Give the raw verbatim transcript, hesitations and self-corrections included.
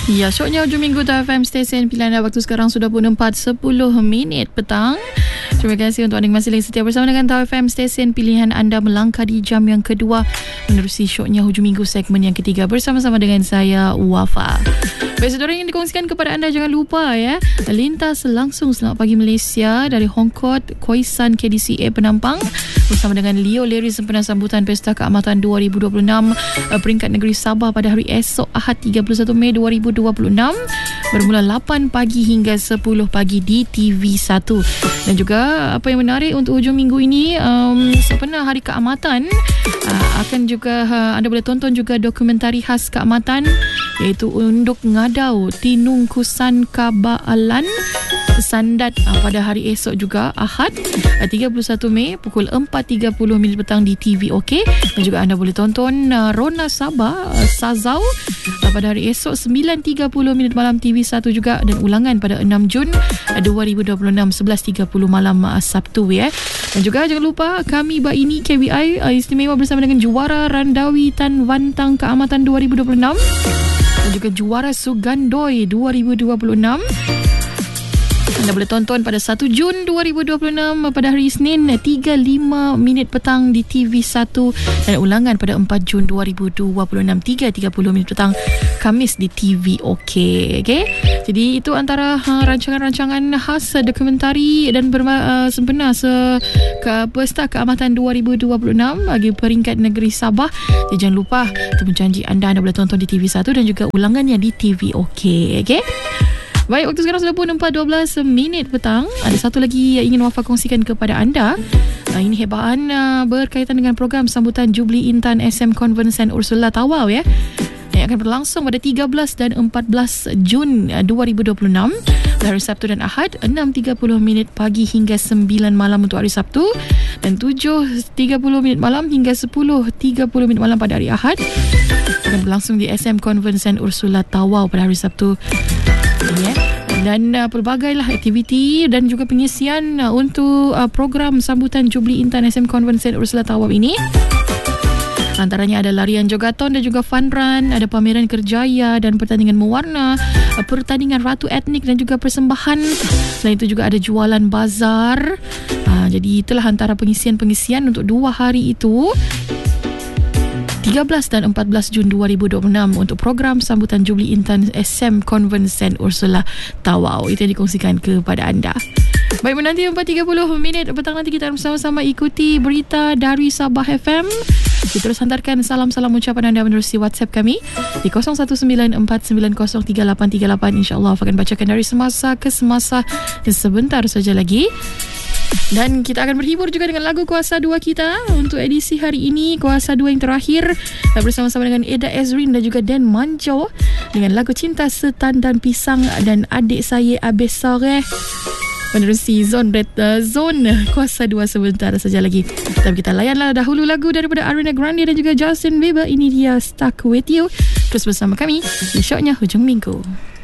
Ya, syoknya hujung minggu T F M stesen pilihan anda. Waktu sekarang sudah pukul empat sepuluh minit petang. Terima kasih untuk anda yang masih lagi setia bersama dengan T F M stesen pilihan anda melangkah di jam yang kedua menerusi syoknya hujung minggu segmen yang ketiga bersama-sama dengan saya Wafa. Baik, saudara yang dikongsikan kepada anda, jangan lupa ya, lintas langsung Selamat Pagi Malaysia dari Hong Kong Khoisan K D C A Penampang bersama dengan Leo Leri sempena sambutan Pesta Keamatan dua ribu dua puluh enam peringkat negeri Sabah pada hari esok Ahad tiga puluh satu Mei dua ribu dua puluh enam bermula lapan pagi hingga sepuluh pagi di T V satu. Dan juga apa yang menarik untuk hujung minggu ini, um, sempena Hari Keamatan, uh, akan juga uh, anda boleh tonton juga dokumentari khas keamatan iaitu Unduk Ngadau Tinung Kusan Kabaalan Sandat uh, pada hari esok juga Ahad uh, tiga puluh satu Mei pukul empat tiga puluh minit petang di T V OK. Dan juga anda boleh tonton uh, Rona Sabah uh, Sazau uh, pada hari esok sembilan tiga puluh minit malam T V satu juga, dan ulangan pada enam Jun uh, dua ribu dua puluh enam sebelas tiga puluh malam uh, Sabtu ya. Dan juga jangan lupa kami Baini K B I uh, istimewa bersama dengan juara Randawi Tan Wantang Keamatan dua ribu dua puluh enam dan juga juara Sugandoi dua ribu dua puluh enam. Anda boleh tonton pada satu Jun dua ribu dua puluh enam pada hari Isnin tiga lima minit petang di T V satu, dan ulangan pada empat Jun dua ribu dua puluh enam tiga tiga puluh minit petang Khamis di T V OK. Okay? Jadi itu antara uh, rancangan-rancangan khas uh, dokumentari dan berma, uh, sempena se ke Pesta Keamatan dua ribu dua puluh enam bagi peringkat negeri Sabah. Jadi jangan lupa, temu janji anda anda boleh tonton di T V satu dan juga ulangannya di T V OK. Okay? Baik, waktu sekarang sudah pun empat dua belas minit petang. Ada satu lagi yang ingin Wafa kongsikan kepada anda. Uh, ini hebaan uh, berkaitan dengan program sambutan Jubli Intan S M Convent Saint Ursula Tawau ya, yang akan berlangsung pada tiga belas dan empat belas Jun dua ribu dua puluh enam hari Sabtu dan Ahad enam tiga puluh minit pagi hingga sembilan malam untuk hari Sabtu, dan tujuh tiga puluh minit malam hingga sepuluh tiga puluh minit malam pada hari Ahad. Akan berlangsung di S M Convent Saint Ursula Tawau pada hari Sabtu. Ya. Dan uh, pelbagailah aktiviti dan juga pengisian uh, untuk uh, program sambutan Jubli Intan S M Convent Saint Ursula Tawau ini. Antaranya ada larian jogaton dan juga fun run, ada pameran kerjaya dan pertandingan mewarna, uh, pertandingan ratu etnik dan juga persembahan. Selain itu juga ada jualan bazar. Uh, jadi itulah antara pengisian-pengisian untuk dua hari itu, tiga belas dan empat belas Jun dua ribu dua puluh enam untuk program sambutan Jubli Intan S M Convent Saint Ursula Tawau. Itu yang dikongsikan kepada anda. Baik, menanti empat tiga puluh minit petang nanti kita bersama-sama ikuti berita dari Sabah F M. Kita terus hantarkan salam-salam ucapan anda menerusi WhatsApp kami di kosong satu sembilan empat sembilan kosong tiga lapan tiga lapan. InsyaAllah akan bacakan dari semasa ke semasa dan sebentar saja lagi. Dan kita akan berhibur juga dengan lagu Kuasa dua kita untuk edisi hari ini, Kuasa dua yang terakhir, bersama-sama dengan Eda Ezrin dan juga Dan Manjo dengan lagu Cinta Setan dan Pisang dan Adik Saya Abis Sore menerusi zone uh, zone Kuasa dua sebentar saja lagi. Tapi kita layanlah dahulu lagu daripada Ariana Grande dan juga Justin Bieber. Ini dia Stuck With You. Terus bersama kami di syoknya hujung minggu.